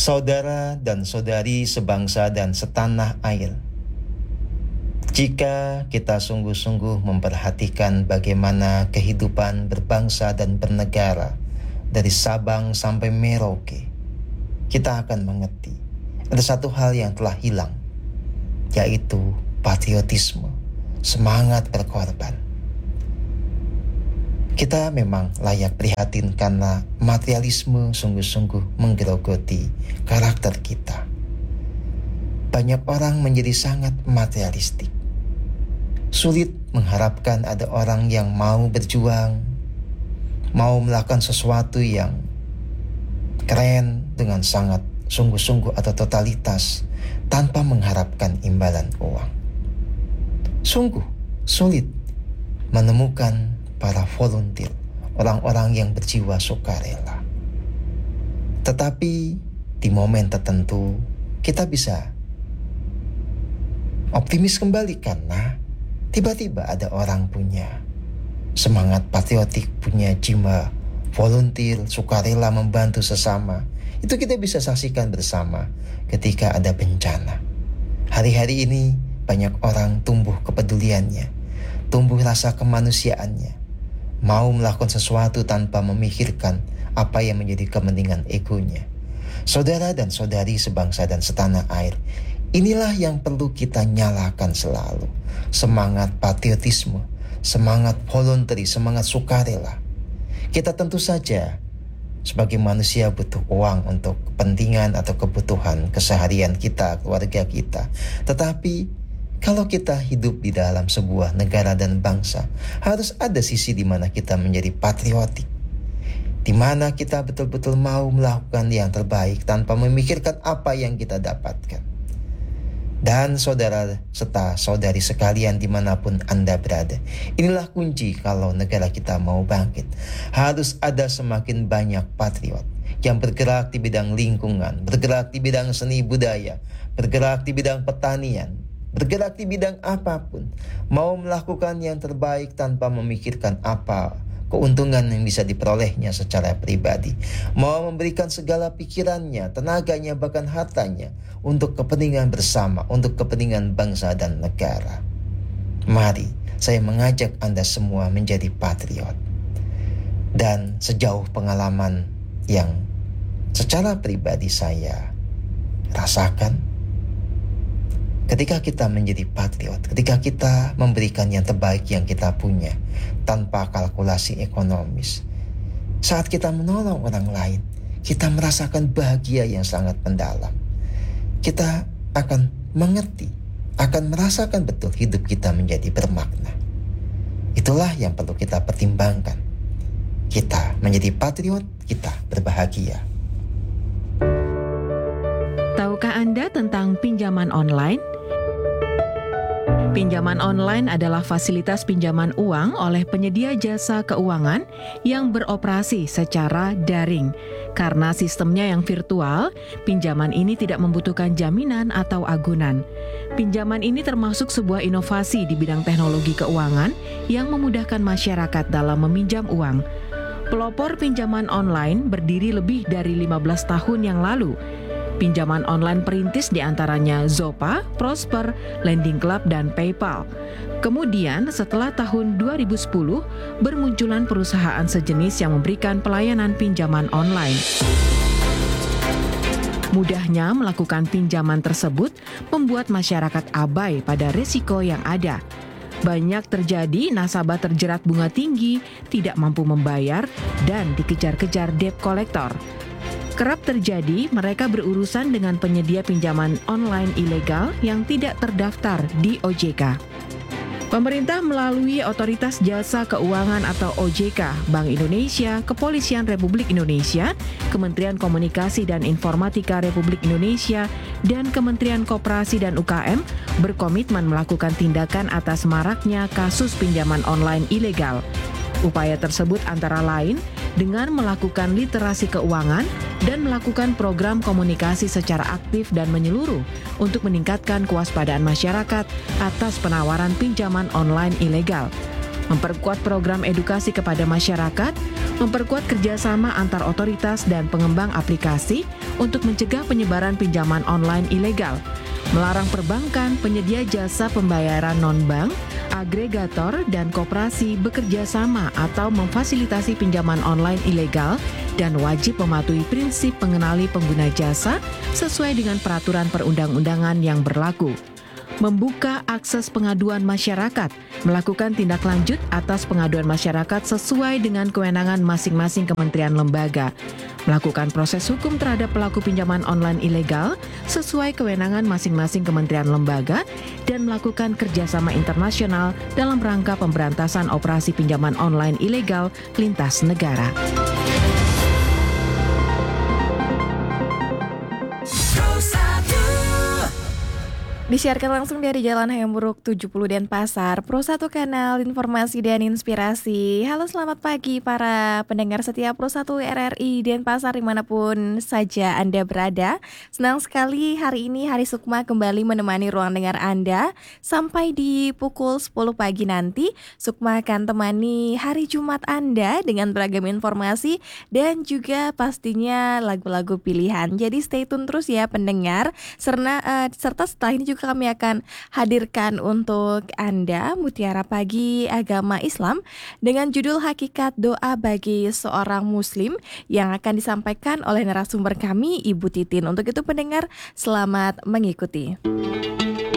Saudara dan saudari sebangsa dan setanah air, jika kita sungguh-sungguh memperhatikan bagaimana kehidupan berbangsa dan bernegara dari Sabang sampai Merauke, kita akan mengerti ada satu hal yang telah hilang, yaitu patriotisme, semangat berkorban. Kita memang layak prihatin karena materialisme sungguh-sungguh menggerogoti karakter kita. Banyak orang menjadi sangat materialistik. Sulit mengharapkan ada orang yang mau berjuang, mau melakukan sesuatu yang keren dengan sangat sungguh-sungguh atau totalitas tanpa mengharapkan imbalan uang. Sungguh sulit menemukan para volunteer, orang-orang yang berjiwa sukarela. Tetapi di momen tertentu kita bisa optimis kembali karena tiba-tiba ada orang punya semangat patriotik, punya jiwa volunteer, sukarela membantu sesama. Itu kita bisa saksikan bersama ketika ada bencana. Hari-hari ini banyak orang tumbuh kepeduliannya, tumbuh rasa kemanusiaannya, mau melakukan sesuatu tanpa memikirkan apa yang menjadi kepentingan egonya. Saudara dan saudari sebangsa dan setanah air, inilah yang perlu kita nyalakan selalu. Semangat patriotisme, semangat voluntary, semangat sukarela. Kita tentu saja sebagai manusia butuh uang untuk kepentingan atau kebutuhan keseharian kita, keluarga kita. Tetapi kalau kita hidup di dalam sebuah negara dan bangsa, harus ada sisi di mana kita menjadi patriotik, di mana kita betul-betul mau melakukan yang terbaik tanpa memikirkan apa yang kita dapatkan. Dan saudara serta saudari sekalian dimanapun Anda berada, inilah kunci kalau negara kita mau bangkit. Harus ada semakin banyak patriot yang bergerak di bidang lingkungan, bergerak di bidang seni budaya, bergerak di bidang pertanian, bergerak di bidang apapun, mau melakukan yang terbaik tanpa memikirkan apa keuntungan yang bisa diperolehnya secara pribadi, mau memberikan segala pikirannya, tenaganya, bahkan hartanya untuk kepentingan bersama, untuk kepentingan bangsa dan negara. Mari saya mengajak Anda semua menjadi patriot. Dan sejauh pengalaman yang secara pribadi saya rasakan, ketika kita menjadi patriot, ketika kita memberikan yang terbaik yang kita punya tanpa kalkulasi ekonomis, saat kita menolong orang lain, kita merasakan bahagia yang sangat mendalam. Kita akan mengerti, akan merasakan betul hidup kita menjadi bermakna. Itulah yang perlu kita pertimbangkan. Kita menjadi patriot, kita berbahagia. Tahukah Anda tentang pinjaman online? Pinjaman online adalah fasilitas pinjaman uang oleh penyedia jasa keuangan yang beroperasi secara daring. Karena sistemnya yang virtual, pinjaman ini tidak membutuhkan jaminan atau agunan. Pinjaman ini termasuk sebuah inovasi di bidang teknologi keuangan yang memudahkan masyarakat dalam meminjam uang. Pelopor pinjaman online berdiri lebih dari 15 tahun yang lalu. Pinjaman online perintis diantaranya Zopa, Prosper, Lending Club, dan PayPal. Kemudian setelah tahun 2010, bermunculan perusahaan sejenis yang memberikan pelayanan pinjaman online. Mudahnya melakukan pinjaman tersebut membuat masyarakat abai pada risiko yang ada. Banyak terjadi nasabah terjerat bunga tinggi, tidak mampu membayar, dan dikejar-kejar debt collector. Kerap terjadi mereka berurusan dengan penyedia pinjaman online ilegal yang tidak terdaftar di OJK. Pemerintah melalui Otoritas Jasa Keuangan atau OJK, Bank Indonesia, Kepolisian Republik Indonesia, Kementerian Komunikasi dan Informatika Republik Indonesia, dan Kementerian Koperasi dan UKM berkomitmen melakukan tindakan atas maraknya kasus pinjaman online ilegal. Upaya tersebut antara lain dengan melakukan literasi keuangan dan melakukan program komunikasi secara aktif dan menyeluruh untuk meningkatkan kewaspadaan masyarakat atas penawaran pinjaman online ilegal. memperkuat program edukasi kepada masyarakat, memperkuat kerjasama antar otoritas dan pengembang aplikasi untuk mencegah penyebaran pinjaman online ilegal, melarang perbankan, penyedia jasa pembayaran non-bank, agregator, dan koperasi bekerja sama atau memfasilitasi pinjaman online ilegal dan wajib mematuhi prinsip mengenali pengguna jasa sesuai dengan peraturan perundang-undangan yang berlaku. Membuka akses pengaduan masyarakat, melakukan tindak lanjut atas pengaduan masyarakat sesuai dengan kewenangan masing-masing kementerian lembaga, melakukan proses hukum terhadap pelaku pinjaman online ilegal sesuai kewenangan masing-masing kementerian lembaga, dan melakukan kerjasama internasional dalam rangka pemberantasan operasi pinjaman online ilegal lintas negara. Disiarkan langsung dari Jalan Hayamuruk 70 Denpasar, Pro 1 Kanal Informasi dan Inspirasi. Halo, selamat pagi para pendengar setia Pro 1 RRI Denpasar dimanapun saja Anda berada. Senang sekali hari ini Hari Sukma kembali menemani ruang dengar Anda. Sampai di pukul 10 pagi nanti, Sukma akan temani hari Jumat Anda dengan beragam informasi dan juga pastinya lagu-lagu pilihan. Jadi stay tune terus ya pendengar. Serta setelah ini juga kami akan hadirkan untuk Anda Mutiara Pagi Agama Islam dengan judul Hakikat Doa Bagi Seorang Muslim yang akan disampaikan oleh narasumber kami Ibu Titin. Untuk itu pendengar, selamat mengikuti.